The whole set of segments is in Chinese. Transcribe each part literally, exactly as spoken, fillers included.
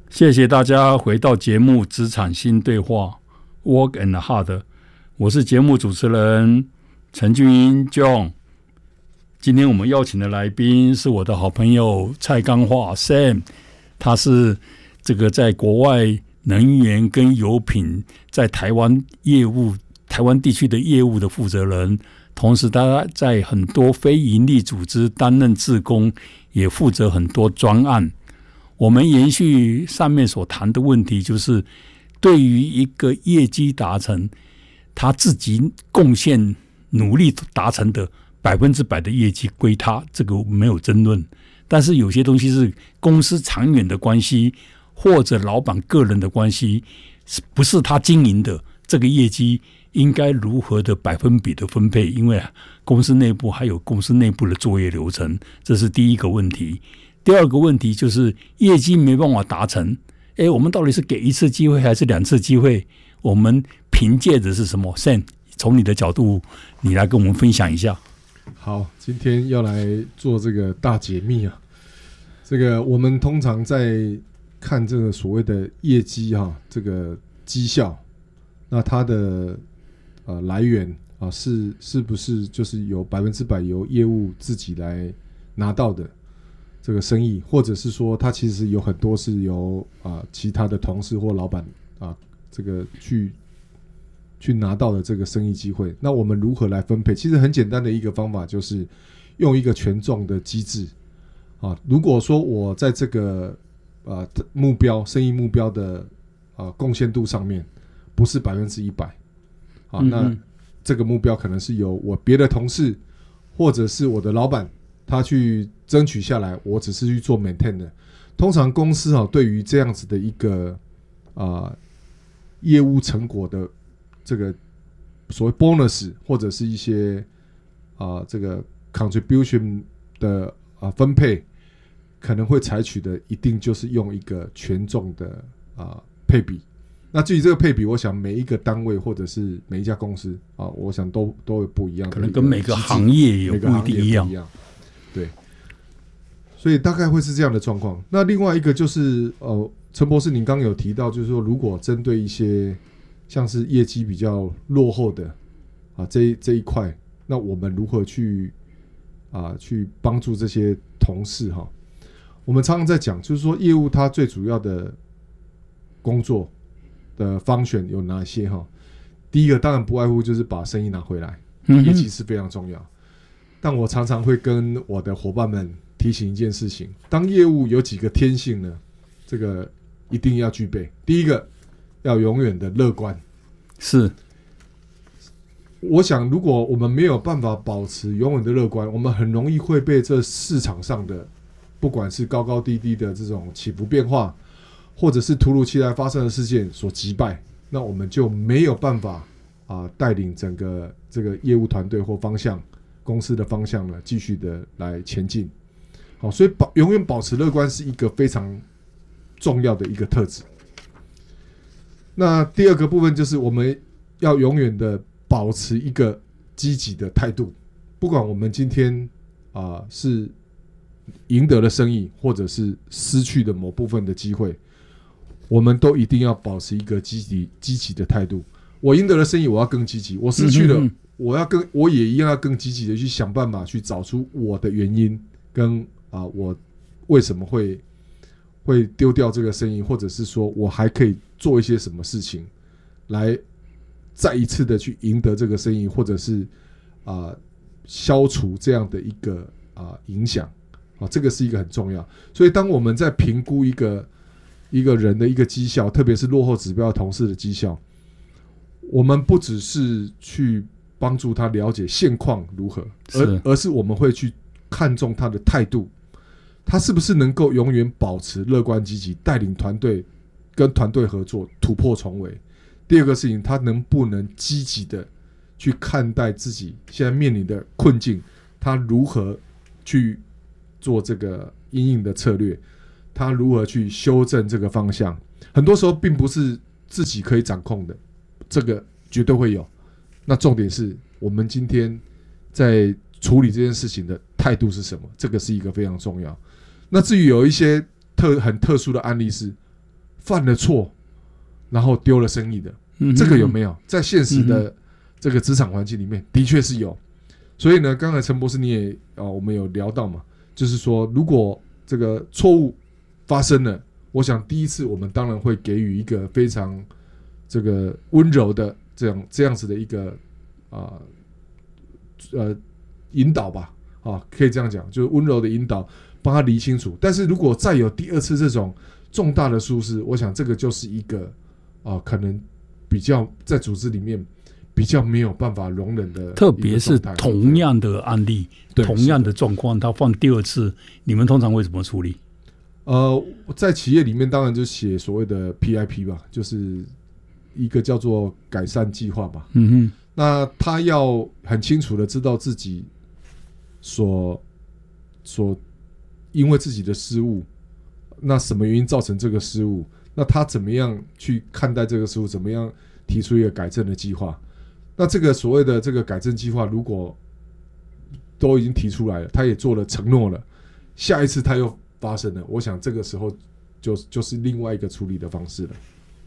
谢谢大家回到节目《职场新对话》Work and Hard， 我是节目主持人陈俊英 John。今天我们邀请的来宾是我的好朋友蔡刚化 Sam， 他是这个在国外能源跟油品在台湾业务、台湾地区的业务的负责人，同时他在很多非营利组织担任志工，也负责很多专案。我们延续上面所谈的问题，就是对于一个业绩达成，他自己贡献努力达成的百分之百的业绩归他，这个没有争论。但是有些东西是公司长远的关系，或者老板个人的关系，不是他经营的，这个业绩应该如何的百分比的分配？因为公司内部还有公司内部的作业流程，这是第一个问题。第二个问题就是业绩没办法达成，诶，我们到底是给一次机会还是两次机会？我们凭借的是什么 ？Sam， 从你的角度，你来跟我们分享一下。 好，今天要来做这个大解密啊。这个我们通常在看这个所谓的业绩哈、啊，这个绩效，那它的呃来源啊是是不是就是有百分之百由业务自己来拿到的这个生意，或者是说它其实有很多是由啊其他的同事或老板啊这个去。去拿到的这个生意机会，那我们如何来分配？其实很简单的一个方法就是用一个权重的机制啊。如果说我在这个呃目标生意目标的啊贡献度上面不是百分之一百啊，嗯、那这个目标可能是由我别的同事或者是我的老板他去争取下来，我只是去做 maintain 的。通常公司啊对于这样子的一个啊业务成果的这个所谓 bonus 或者是一些啊、呃、这个 contribution 的啊、呃、分配，可能会采取的一定就是用一个权重的啊、呃、配比。那至于这个配比，我想每一个单位或者是每一家公司啊，我想都都有不一样的， 可能跟每个行业也不一定一样。 对，所以大概会是这样的状况。那另外一个就是呃，陈博士您刚刚有提到，就是说如果针对一些像是业绩比较落后的啊这一这一块，那我们如何去啊去帮助这些同事哈？我们常常在讲，就是说业务它最主要的工作的方选有哪些哈？第一个当然不外乎就是把生意拿回来，业绩是非常重要。但我常常会跟我的伙伴们提醒一件事情：当业务有几个天性呢？这个一定要具备。第一个，要永远的乐观。 是， 我想如果我们没有办法保持永远的乐观，我们很容易会被这市场上的不管是高高低低的这种起伏变化，或者是突如其来发生的事件所击败，那我们就没有办法啊带领整个这个业务团队或方向公司的方向呢继续的来前进。好，所以保永远保持乐观是一个非常重要的一个特质。那第二个部分就是我们要永远的保持一个积极的态度，不管我们今天啊、呃、是赢得了生意，或者是失去的某部分的机会，我们都一定要保持一个积极积极的态度。我赢得了生意，我要更积极；我失去了，嗯嗯嗯我要更我也一样要更积极的去想办法去找出我的原因，跟啊、呃、我为什么会会丢掉这个生意，或者是说我还可以做一些什么事情来再一次的去赢得这个生意，或者是啊、呃、消除这样的一个啊、呃、影响啊，这个是一个很重要。所以当我们在评估一个一个人的一个绩效，特别是落后指标同事的绩效，我们不只是去帮助他了解现况如何，而而是我们会去看重他的态度。他是不是能够永远保持乐观积极，带领团队跟团队合作突破重围？第二个事情，他能不能积极的去看待自己现在面临的困境，他如何去做这个因应的策略，他如何去修正这个方向？很多时候并不是自己可以掌控的，这个绝对会有。那重点是我们今天在处理这件事情的态度是什么？这个是一个非常重要。那至于有一些特很特殊的案例是， 犯了错，然后丢了生意的， 嗯、 这个有没有在现实的这个职场环境里面？的确是有。所以呢，刚才陈博士你也啊、呃，我们有聊到嘛，就是说，如果这个错误发生了，我想第一次我们当然会给予一个非常这个温柔的这样这样子的一个啊 呃, 呃引导吧，啊，可以这样讲，就是温柔的引导，帮他理清楚。但是如果再有第二次这种重大的疏失，我想这个就是一个啊、呃，可能比较在组织里面比较没有办法容忍的， 特别是同样的案例，同样的状况，他犯第二次，你们通常会怎么处理？ 呃，在企业里面当然就写所谓的 P I P 吧，就是一个叫做改善计划吧。 嗯哼， 那他要很清楚的知道自己所所因为自己的失误，那什么原因造成这个失误？那他怎么样去看待这个失误？怎么样提出一个改正的计划？那这个所谓的这个改正计划，如果都已经提出来了，他也做了承诺了，下一次他又发生了，我想这个时候就就是另外一个处理的方式了。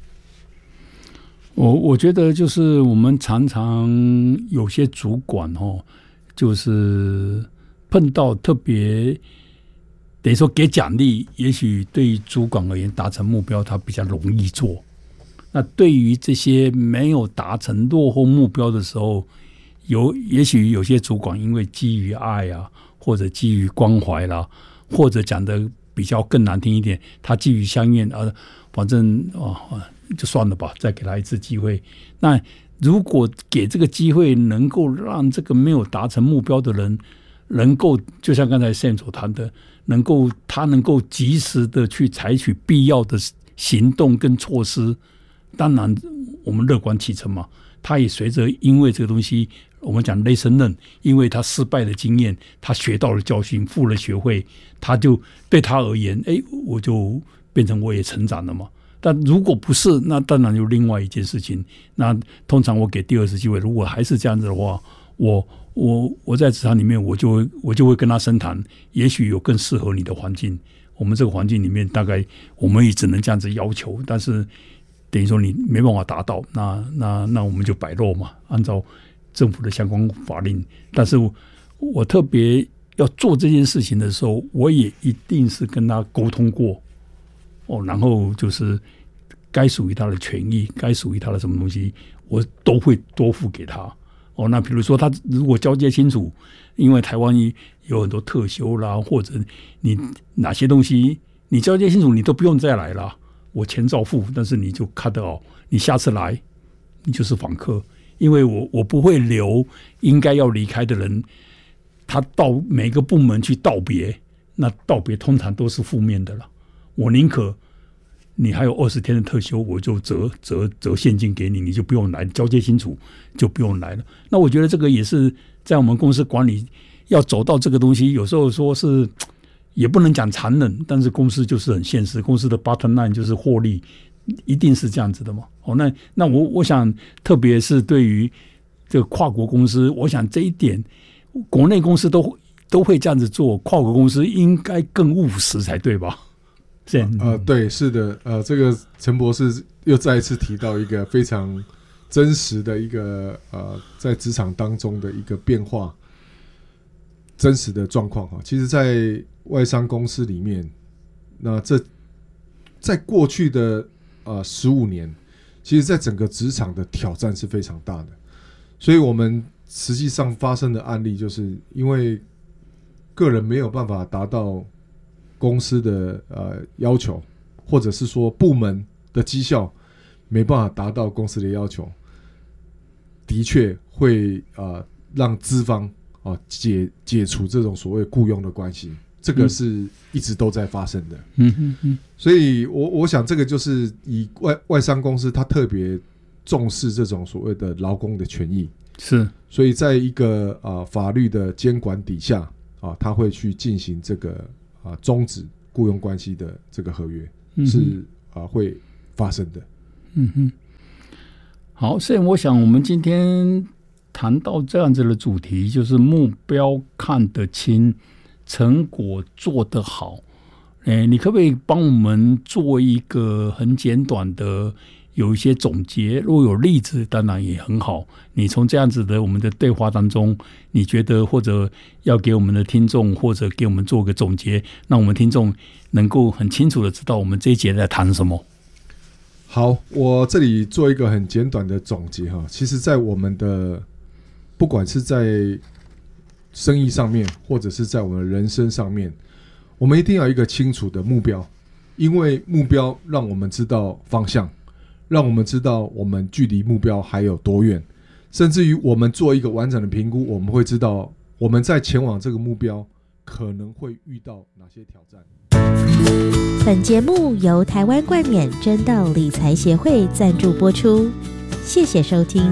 我我觉得就是我们常常有些主管哦，就是碰到特别等于说给奖励，也许对于主管而言达成目标他比较容易做。那对于这些没有达成落后目标的时候，有也许有些主管因为基于爱啊，或者基于关怀啦，或者讲的比较更难听一点，他基于相怨啊，反正哦就算了吧，再给他一次机会。那如果给这个机会，能够让这个没有达成目标的人，能够就像刚才 Sam 所谈的，能够他能够及时的去采取必要的行动跟措施，当然我们乐观其成嘛。他也随着因为这个东西，我们讲 lesson learn， 因为他失败的经验，他学到了教训，付了学费，他就对他而言，哎，我就变成我也成长了嘛。但如果不是，那当然就另外一件事情。那通常我给第二次机会，如果还是这样子的话，我我我在职场里面，我就会我就会跟他深谈，也许有更适合你的环境。我们这个环境里面，大概我们也只能这样子要求，但是等于说你没办法达到，那那那我们就摆落嘛，按照政府的相关法令。但是我我特别要做这件事情的时候，我也一定是跟他沟通过。哦，然后就是该属于他的权益，该属于他的什么东西，我都会多付给他。哦，那比如说他如果交接清楚，因为台湾有很多特休啦，或者你哪些东西你交接清楚，你都不用再来了，我钱照付，但是你就 cut off，你下次来你就是访客，因为我我不会留应该要离开的人，他到每个部门去道别，那道别通常都是负面的了。我宁可你还有二十天的特休，我就折折折现金给你，你就不用来，交接清楚就不用来了。那我觉得这个也是在我们公司管理要走到这个东西，有时候说是也不能讲残忍，但是公司就是很现实，公司的 bottom line 就是获利，一定是这样子的嘛。哦，那那我我想，特别是对于这个跨国公司，我想这一点，国内公司都都会这样子做，跨国公司应该更务实才对吧？ 呃，对，是的，呃，这个陈博士又再一次提到一个非常真实的一个呃，在职场当中的一个变化，真实的状况哈。其实，在外商公司里面，那这在过去的呃十五年，其实在整个职场的挑战是非常大的，所以我们实际上发生的案例，就是因为个人没有办法达到公司的呃要求，或者是说部门的绩效没办法达到公司的要求，的确会呃让资方啊、呃、解解除这种所谓雇佣的关系，这个是一直都在发生的。 嗯嗯嗯， 所以我我想这个就是以外外商公司，它特别重视这种所谓的劳工的权益， 是，所以在一个啊、呃、法律的监管底下啊，他会去进行这个。啊，终止雇佣关系的这个合约、嗯、是啊会发生的。 嗯哼，好，所以我想我们今天谈到这样子的主题，就是目标看得清，成果做得好， 诶，你可不可以帮我们做一个很简短的，有一些总结？如果有例子，当然也很好。你从这样子的我们的对话当中，你觉得或者要给我们的听众，或者给我们做个总结，让我们听众能够很清楚的知道我们这一节在谈什么。 好，我这里做一个很简短的总结哈。其实，在我们的不管是在生意上面，或者是在我们的人生上面，我们一定要有一个清楚的目标，因为目标让我们知道方向，让我们知道我们距离目标还有多远，甚至于我们做一个完整的评估，我们会知道我们在前往这个目标可能会遇到哪些挑战。 本节目由台湾冠冕真道理财协会赞助播出，谢谢收听。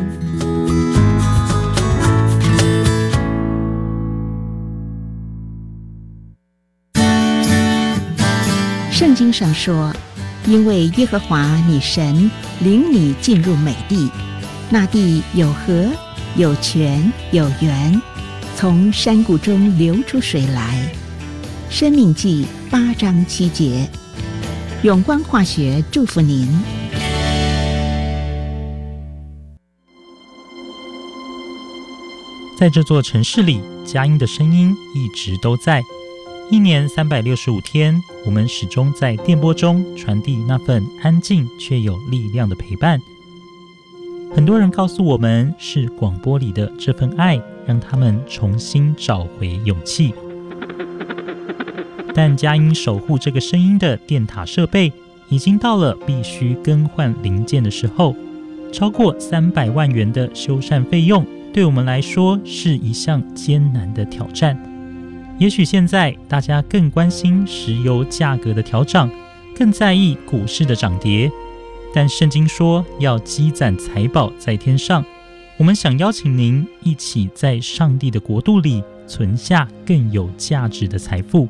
圣经上说，因为耶和华你神领你进入美地，那地有河有泉有源，从山谷中流出水来。申命记八章七节。永光化学祝福您。 在这座城市里，佳音的声音一直都在。一年三百六十五天，我们始终在电波中传递那份安静却有力量的陪伴。很多人告诉我们，是广播里的这份爱让他们重新找回勇气。但佳音守护这个声音的电塔设备已经到了必须更换零件的时候，超过三百万元的修缮费用对我们来说是一项艰难的挑战。也许现在大家更关心石油价格的调涨，更在意股市的涨跌，但圣经说要积攒财宝在天上。我们想邀请您一起在上帝的国度里存下更有价值的财富。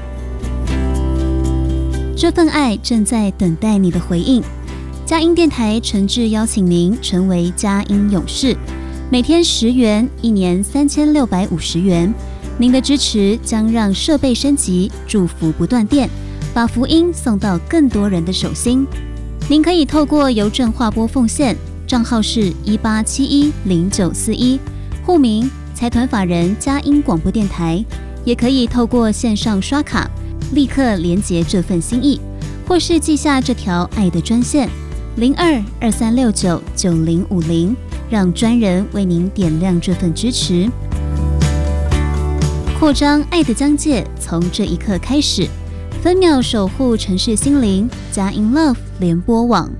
这份爱正在等待你的回应。佳音电台诚挚邀请您成为佳音勇士，每天十元，一年三千六百五十元。您的支持将让设备升级，祝福不断电，把福音送到更多人的手心。您可以透过邮政划拨奉献，账号是一八七一零九四一，户名财团法人佳音广播电台，也可以透过线上刷卡，立刻连结这份心意，或是记下这条爱的专线零二二三六九九零五零，让专人为您点亮这份支持。扩张爱的疆界，从这一刻开始，分秒守护城市心灵，佳音 Love 联播网。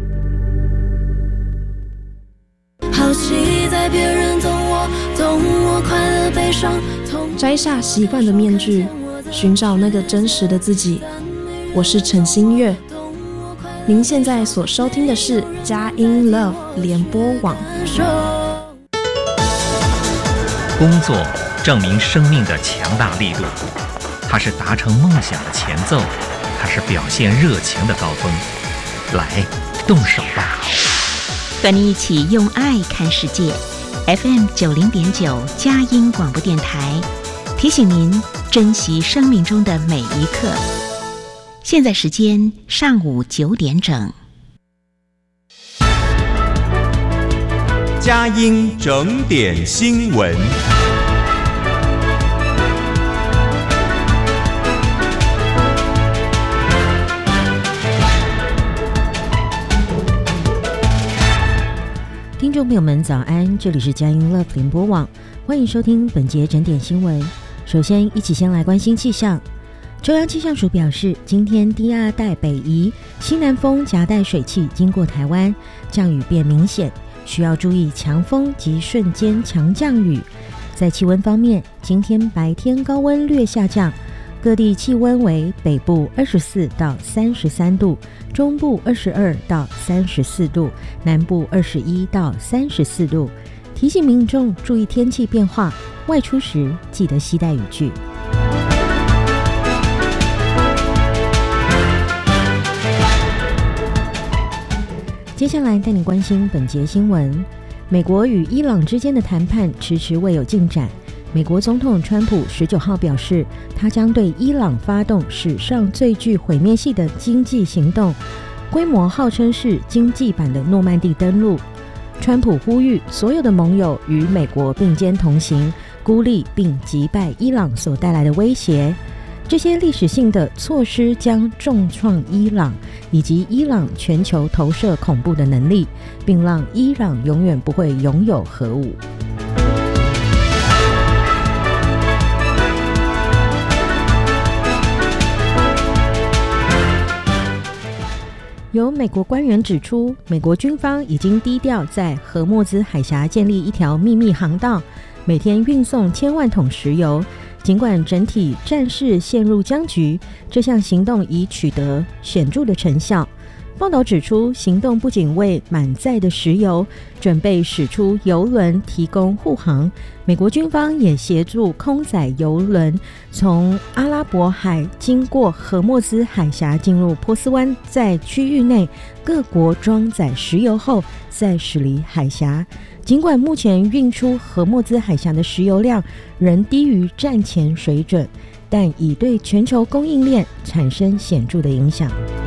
好奇在别人懂我，懂我快乐悲伤， 摘下习惯的面具，寻找那个真实的自己。我是陈新月，您现在所收听的是佳音 Love 联播网。 工作证明生命的强大力度，它是达成梦想的前奏，它是表现热情的高峰。来，动手吧！ 和你一起用爱看世界。F M 九零点九佳音广播电台提醒您珍惜生命中的每一刻。现在时间上午九点整。 佳音整点新闻。 听众朋友们早安，这里是佳音 Love 联播网，欢迎收听本节整点新闻。首先一起先来关心气象。中央气象署表示，今天低压带北移，西南风夹带水汽经过台湾，降雨变明显，需要注意强风及瞬间强降雨。在气温方面，今天白天高温略下降，各地气温为北部二十四到三十三度，中部二十二到三十四度，南部二十一到三十四度。提醒民众注意天气变化，外出时记得携带雨具。接下来带你关心本节新闻。美国与伊朗之间的谈判迟迟未有进展， 美国总统川普十九号表示，他将对伊朗发动史上最具毁灭性的经济行动，规模号称是经济版的诺曼底登陆。川普呼吁所有的盟友与美国并肩同行，孤立并击败伊朗所带来的威胁。这些历史性的措施将重创伊朗以及伊朗全球投射恐怖的能力，并让伊朗永远不会拥有核武。有美国官员指出，美国军方已经低调在荷默兹海峡建立一条秘密航道，每天运送千万桶石油。尽管整体战事陷入僵局，这项行动已取得显著的成效。报道指出，行动不仅为满载的石油准备驶出油轮提供护航，美国军方也协助空载油轮从阿拉伯海经过荷默兹海峡进入波斯湾，在区域内各国装载石油后再驶离海峡。尽管目前运出荷默兹海峡的石油量仍低于战前水准，但已对全球供应链产生显著的影响。